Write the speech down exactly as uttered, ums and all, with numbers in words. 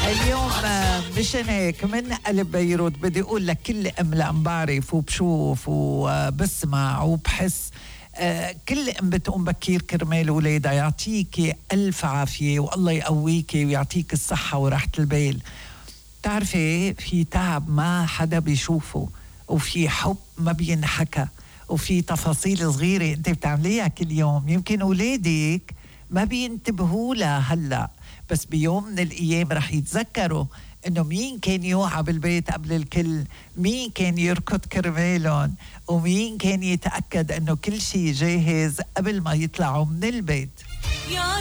اليوم مشان هيك من قلب بيروت بدي أقول لك كل أم لأم بعرف وبشوف وبسمع وبحس، كل أم بتقوم بكير كرمال ولادها. يعطيكي ألف عافية والله يقويكي ويعطيك الصحة وراحة البال. تعرفي في تعب ما حدا بيشوفه، وفي حب ما بينحكى، وفي تفاصيل صغيرة انت بتعمليها كل يوم يمكن أولادك ما بينتبهوا لها هلأ، بس بيوم من الأيام رح يتذكروا إنه مين كان يوعى بالبيت قبل الكل، مين كان يركض كرمالهم، ومين كان يتأكد إنه كل شيء جاهز قبل ما يطلعوا من البيت.